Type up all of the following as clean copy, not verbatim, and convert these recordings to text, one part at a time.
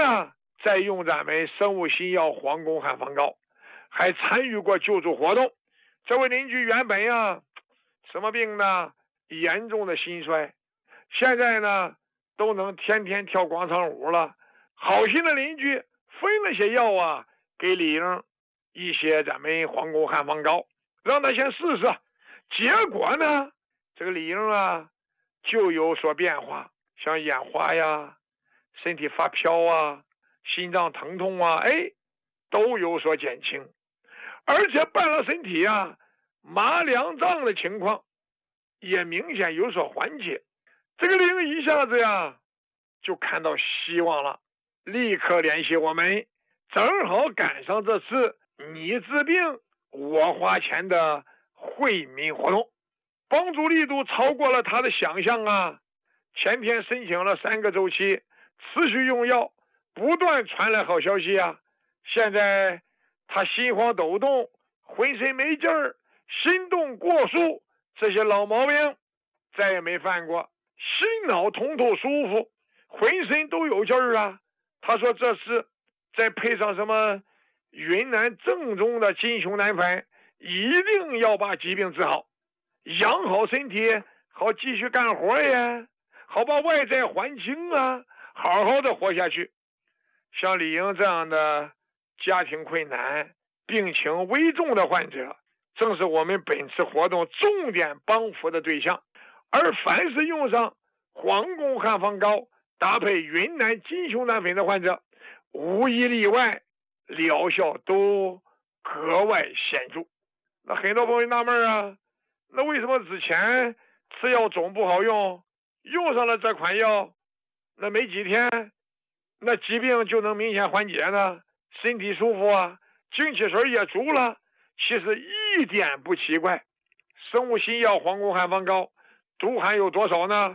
呢，再用咱们生物新药黄宫汉方膏，还参与过救助活动。这位邻居原本呀，什么病呢？严重的心衰，现在呢都能天天跳广场舞了。好心的邻居分了些药啊，给李英一些咱们黄宫汉方膏，让他先试试。结果呢，这个李英啊就有所变化，像眼花呀、身体发飘啊、心脏疼痛啊，都有所减轻，而且半拉身体啊麻凉胀的情况也明显有所缓解。这个李英一下子呀就看到希望了，立刻联系我们，正好赶上这次你治病我花钱的惠民活动，帮助力度超过了他的想象啊！前天申请了3个周期，持续用药，不断传来好消息啊！现在他心慌抖动，浑身没劲儿，心动过速，这些老毛病再也没犯过，心脑通透舒服，浑身都有劲儿啊！他说这次再配上什么云南正宗的金熊胆粉，一定要把疾病治好，养好身体，好继续干活呀，好把外在还清啊，好好的活下去。像李英这样的家庭困难、病情危重的患者，正是我们本次活动重点帮扶的对象。而凡是用上黄宫汉方膏搭配云南金熊胆粉的患者，无一例外疗效都格外显著。那很多朋友纳闷啊，那为什么之前吃药总不好用，用上了这款药，那没几天那疾病就能明显缓解呢？身体舒服啊，精气神也足了。其实一点不奇怪，生物新药黄宫汉方膏独含有多少呢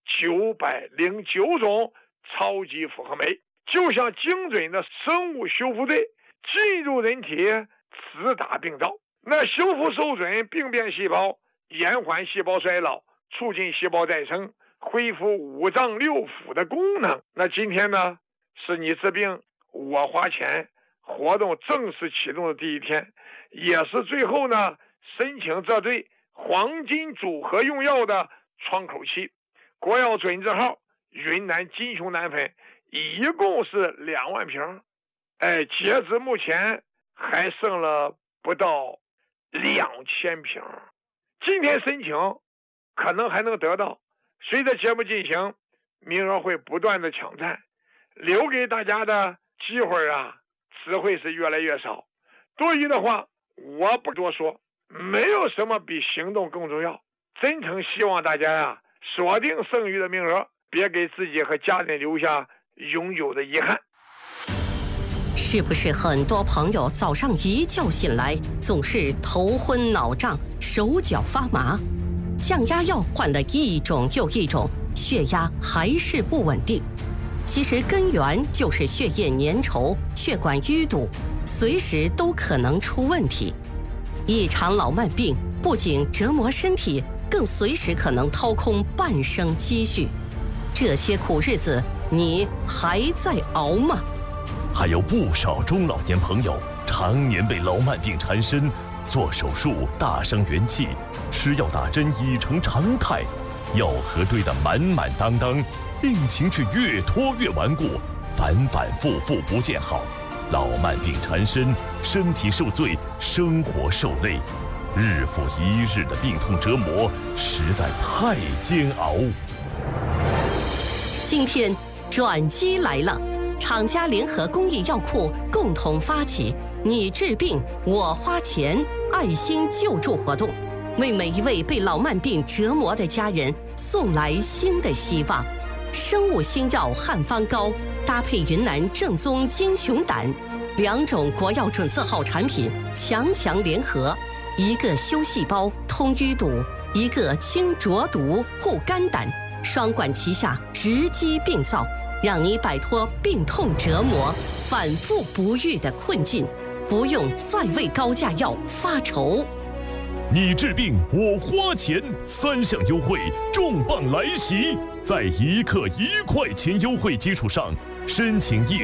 ？909种超级复合酶，就像精准的生物修复队进入人体，直达病灶。那修复受损病变细胞，延缓细胞衰老，促进细胞再生，恢复5脏6腑的功能。那今天呢，是你治病我花钱活动正式启动的第一天，也是最后呢申请这对黄金组合用药的窗口期。国药准字号云南金熊胆粉一共是2万瓶，截至目前还剩了不到2000瓶。今天申请可能还能得到，随着节目进行，名额会不断的抢占，留给大家的机会啊只会是越来越少。多余的话我不多说，没有什么比行动更重要。真诚希望大家呀锁定剩余的名额，别给自己和家人留下永久的遗憾。 是不是很多朋友早上一觉醒来总是头昏脑胀、手脚发麻？降压药换了一种又一种，血压还是不稳定。其实根源就是血液粘稠、血管淤堵，随时都可能出问题。一场老慢病不仅折磨身体，更随时可能掏空半生积蓄。这些苦日子，你还在熬吗？ 还有不少中老年朋友常年被老慢病缠身，做手术大伤元气，吃药打针已成常态，药盒堆得满满当当，病情却越拖越顽固，反反复复不见好。老慢病缠身，身体受罪，生活受累，日复一日的病痛折磨实在太煎熬。 今天转机来了，厂家联合公益药库共同发起你治病我花钱爱心救助活动，为每一位被老慢病折磨的家人送来新的希望。生物新药汉方膏搭配云南正宗金熊胆，2种国药准字号产品强联合，一个修细胞通淤堵，一个清浊毒护肝胆，双管齐下，直击病灶，让你摆脱病痛折磨、反复不愈的困境，不用再为高价药发愁。 你治病我花钱，3项优惠重磅来袭，在1克1块钱优惠基础上，申请